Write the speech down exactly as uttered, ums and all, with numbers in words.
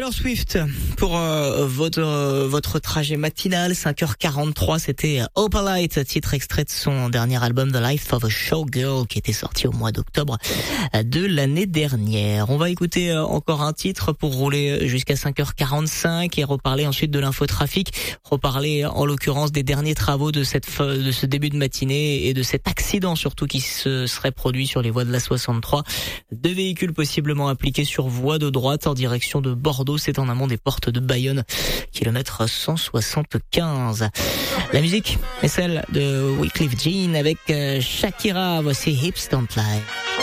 Taylor Swift pour euh, votre euh, votre trajet matinal, cinq heures quarante-trois, c'était Opalite, titre extrait de son dernier album The Life of a Showgirl qui était sorti au mois d'octobre de l'année dernière. On va écouter encore un titre pour rouler jusqu'à cinq heures quarante-cinq et reparler ensuite de l'infotrafic, reparler en l'occurrence des derniers travaux de cette de ce début de matinée et de cet accident surtout qui se serait produit sur les voies de la soixante-trois. Deux véhicules possiblement impliqués sur voie de droite en direction de Bordeaux, c'est en amont des portes de Bayonne, kilomètre cent soixante-quinze. La musique est celle de Wyclef Jean avec Shakira, voici Hips Don't Lie.